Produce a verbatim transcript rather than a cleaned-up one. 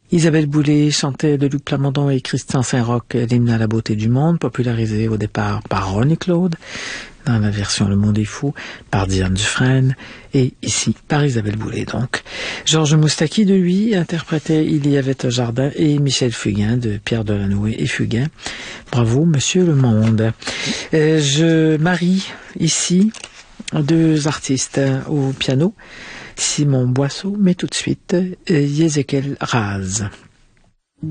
Isabelle Boulay chantait de Luc Plamondon et Christian Saint-Roch l'hymne à la beauté du monde, popularisé au départ par Ronnie Claude, dans la version Le Monde est fou, par Diane Dufresne, et ici par Isabelle Boulay donc. Georges Moustaki, de lui, interprétait Il y avait un jardin, et Michel Fugain, de Pierre Delanoë et Fugain. Bravo, Monsieur le Monde. Euh, je marie ici deux artistes au piano, Simon Boisseau, mais tout de suite, Yézéchiel Raz.